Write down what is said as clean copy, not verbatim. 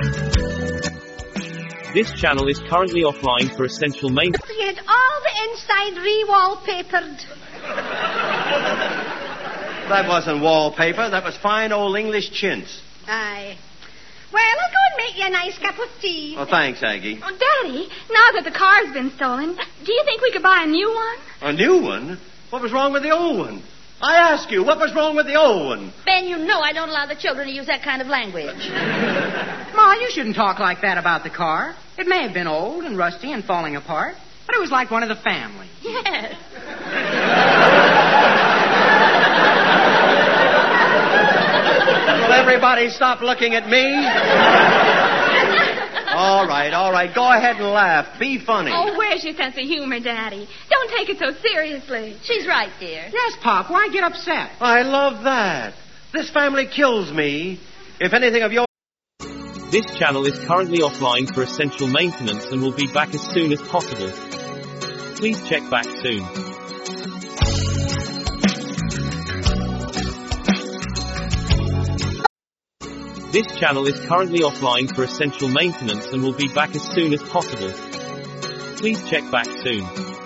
This channel is currently offline for essential maintenance. You had all the inside re-wallpapered. That wasn't wallpaper. That was fine old English chintz. Aye. Well, I'll go and make you a nice cup of tea. Oh, thanks, Aggie. Oh, Daddy, now that the car's been stolen, do you think we could buy a new one? A new one? What was wrong with the old one? I ask you, what was wrong with the old one? Ben, you know I don't allow the children to use that kind of language. Ma, you shouldn't talk like that about the car. It may have been old and rusty and falling apart, but it was like one of the family. Yes. Will everybody stop looking at me? All right. Go ahead and laugh. Be funny. Oh, where's your sense of humor, Daddy? Don't take it so seriously. She's right, dear. Yes, Pop, why get upset? I love that. This family kills me. If anything of your... This channel is currently offline for essential maintenance and will be back as soon as possible. Please check back soon. This channel is currently offline for essential maintenance and will be back as soon as possible. Please check back soon.